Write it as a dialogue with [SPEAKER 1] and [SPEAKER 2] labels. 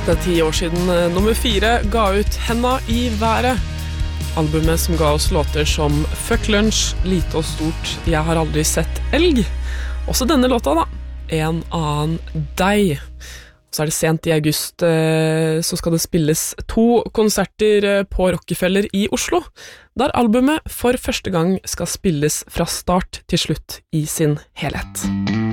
[SPEAKER 1] Det 10 år siden nummer 4 ga ut Henda i været. Albumet som ga oss låter som Fuck Lunch, Lite og Stort, Jeg har aldri sett elg. Også denne låta da, En annen deg. Så det sent i august, så skal det spilles 2 konserter på Rockefeller i Oslo, der albumet for første gang skal spilles fra start til slutt i sin helhet.